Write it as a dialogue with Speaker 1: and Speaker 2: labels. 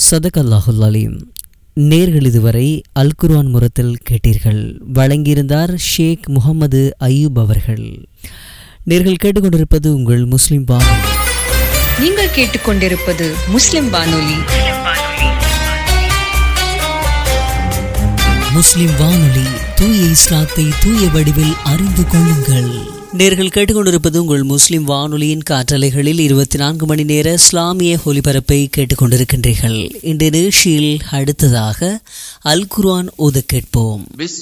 Speaker 1: சதகல்லாஹுல் அலீம். நேர்கள் இதுவரை அல் குர்ஆன் முரத்தில் கேட்டீர்கள். வழங்கியிருந்தார் ஷேக் முகமது அய்யூப் அவர்கள். நேர்கள் கேட்டுக்கொண்டிருப்பது உங்கள் முஸ்லிம் வானொலி.
Speaker 2: நீங்கள் கேட்டுக்கொண்டிருப்பது முஸ்லிம் வானொலி.
Speaker 1: முஸ்லிம் வானொலி, தூய இஸ்லாத்தை தூய வடிவில் அறிந்து கொள்ளுங்கள். நேர்கள் கேட்டுக்கொண்டிருப்பது உங்கள் முஸ்லிம் வானொலியின் காற்றலைகளில் 24 மணி நேர இஸ்லாமிய ஒலிபரப்பை கேட்டுக்கொண்டிருக்கின்றீர்கள். இந்த நிகழ்ச்சியில் அடுத்ததாக அல் குர்ஆன் ஓத கேட்போம்.